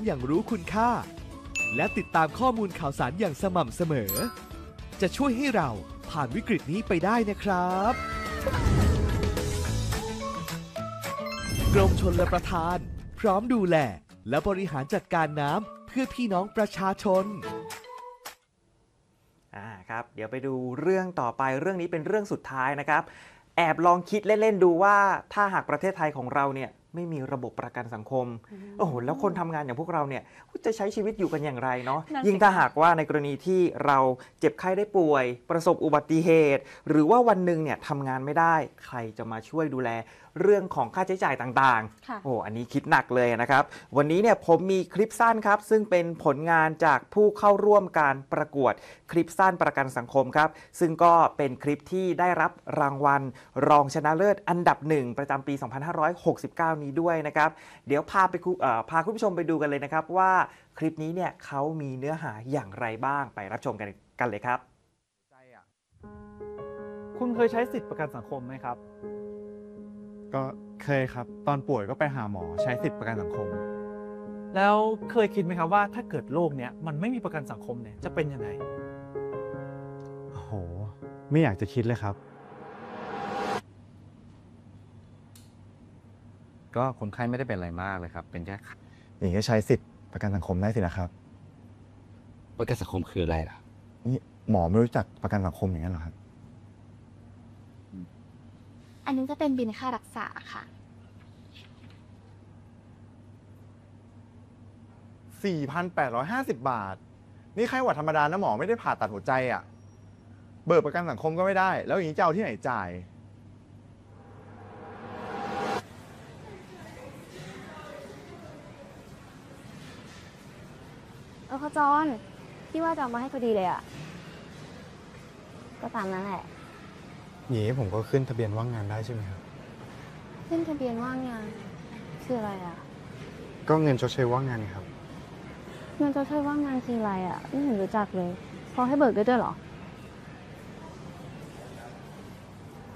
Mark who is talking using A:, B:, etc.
A: อย่างรู้คุณค่าและติดตามข้อมูลข่าวสารอย่างสม่ำเสมอจะช่วยให้เราผ่านวิกฤตนี้ไปได้นะครับกรมชลประทานพร้อมดูแลและบริหารจัดการน้ำเพื่อพี่น้องประชาชน
B: ครับเดี๋ยวไปดูเรื่องต่อไปเรื่องนี้เป็นเรื่องสุดท้ายนะครับแอบลองคิดเล่นๆดูว่าถ้าหากประเทศไทยของเราเนี่ยไม่มีระบบประกันสังคมโอ้โหแล้วคนทำงานอย่างพวกเราเนี่ยจะใช้ชีวิตอยู่กันอย่างไรเนาะยิ่งถ้าหากว่าในกรณีที่เราเจ็บไข้ได้ป่วยประสบอุบัติเหตุหรือว่าวันหนึ่งเนี่ยทำงานไม่ได้ใครจะมาช่วยดูแลเรื่องของค่าใช้จ่ายต่างๆโอ้อันนี้คิดหนักเลยนะครับวันนี้เนี่ยผมมีคลิปสั้นครับซึ่งเป็นผลงานจากผู้เข้าร่วมการประกวดคลิปสั้นประกันสังคมครับซึ่งก็เป็นคลิปที่ได้รับรางวัลรองชนะเลิศอันดับ1ประจำปี 2569 นี้ด้วยนะครับเดี๋ยวพาคุณผู้ชมไปดูกันเลยนะครับว่าคลิปนี้เนี่ยเขามีเนื้อหาอย่างไรบ้างไปรับชมกันเลยครับ
C: คุณเคยใช้สิทธิประกันสังคมไหมครับ
D: ก็เคยครับตอนป่วยก็ไปหาหมอใช้สิทธิประกันสังคม
C: แล้วเคยคิดไหมครับว่าถ้าเกิดโลกเนี้ยมันไม่มีประกันสังคมเนี่ยจะเป็นยังไง
D: โอ้โหไม่อยากจะคิดเลยครับ
E: ก็คนไข้ไม่ได้เป็นอะไรมากเลยครับเป็นแค่
D: อย่างนี้ใช้สิทธิประกันสังคมได้สินะครับ
E: ประกันสังคมคืออะไรล่ะ
D: นี่หมอไม่รู้จักประกันสังคมอย่างนั้นเหรอครับ
F: อันนี้จะเป็นบิลค่ารักษาค่ะ
D: 4,850 บาทนี่ไข้หวัดธรรมดานะหมอไม่ได้ผ่าตัดหัวใจอ่ะเบิกประกันสังคมก็ไม่ได้แล้วอย่างนี้จะเอาที่ไหนจ่าย
F: พ่อจอนพี่ว่าจะเอามาให้พอดีเลยอ่ะก็ตามนั้นแหละ
D: อย่างนี้ผมก็ขึ้นทะเบียนว่างงานได้ใช่ไหมครับ
F: ขึ้นทะเบียนว่างงานคืออะไรอ่ะ
D: ก็เงินชดเชยว่างงานครับ
F: เงินชดเชยว่างงานคืออะไรอ่ะไม่เห็นรู้จักเลยพอให้เบิกได้ด้วยเหรอ